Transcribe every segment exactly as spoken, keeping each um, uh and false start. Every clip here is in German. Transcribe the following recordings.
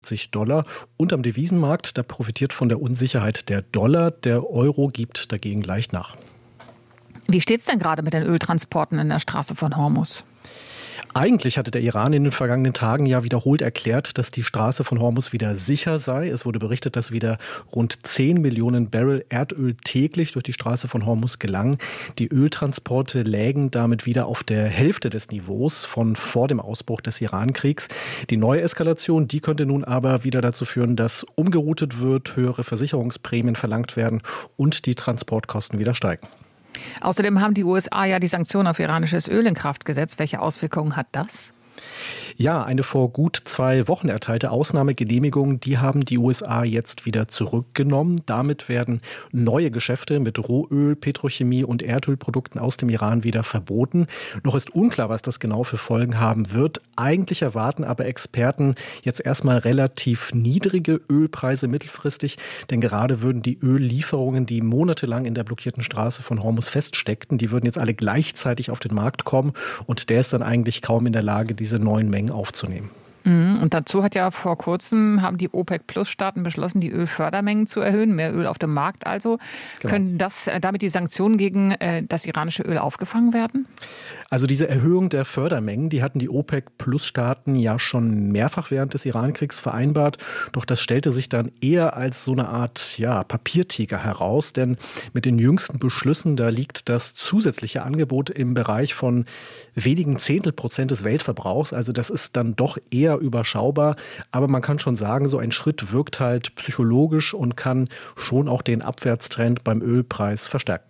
Dollar. Und am Devisenmarkt, da profitiert von der Unsicherheit der Dollar. Der Euro gibt dagegen leicht nach. Wie steht's denn gerade mit den Öltransporten in der Straße von Hormuz? Eigentlich hatte der Iran in den vergangenen Tagen ja wiederholt erklärt, dass die Straße von Hormuz wieder sicher sei. Es wurde berichtet, dass wieder rund zehn Millionen Barrel Erdöl täglich durch die Straße von Hormuz gelangen. Die Öltransporte lägen damit wieder auf der Hälfte des Niveaus von vor dem Ausbruch des Iran-Kriegs. Die neue Eskalation, die könnte nun aber wieder dazu führen, dass umgeroutet wird, höhere Versicherungsprämien verlangt werden und die Transportkosten wieder steigen. Außerdem haben die U S A ja die Sanktionen auf iranisches Öl in Kraft gesetzt. Welche Auswirkungen hat das? Ja, eine vor gut zwei Wochen erteilte Ausnahmegenehmigung, die haben die U S A jetzt wieder zurückgenommen. Damit werden neue Geschäfte mit Rohöl, Petrochemie und Erdölprodukten aus dem Iran wieder verboten. Noch ist unklar, was das genau für Folgen haben wird. Eigentlich erwarten aber Experten jetzt erstmal relativ niedrige Ölpreise mittelfristig, denn gerade würden die Öllieferungen, die monatelang in der blockierten Straße von Hormuz feststeckten, die würden jetzt alle gleichzeitig auf den Markt kommen und der ist dann eigentlich kaum in der Lage, diese neuen Mengen aufzunehmen. Und dazu hat ja vor kurzem, haben die OPEC-Plus-Staaten beschlossen, die Ölfördermengen zu erhöhen, mehr Öl auf dem Markt also. Genau. Können das, damit die Sanktionen gegen äh, das iranische Öl aufgefangen werden? Also diese Erhöhung der Fördermengen, die hatten die OPEC-Plus-Staaten ja schon mehrfach während des Iran-Kriegs vereinbart. Doch das stellte sich dann eher als so eine Art ja, Papiertiger heraus. Denn mit den jüngsten Beschlüssen, da liegt das zusätzliche Angebot im Bereich von wenigen Zehntel Prozent des Weltverbrauchs. Also das ist dann doch eher überschaubar. Aber man kann schon sagen, so ein Schritt wirkt halt psychologisch und kann schon auch den Abwärtstrend beim Ölpreis verstärken.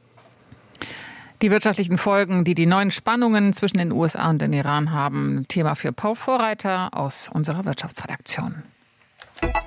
Die wirtschaftlichen Folgen, die die neuen Spannungen zwischen den U S A und dem Iran haben, Thema für Paul Vorreiter aus unserer Wirtschaftsredaktion.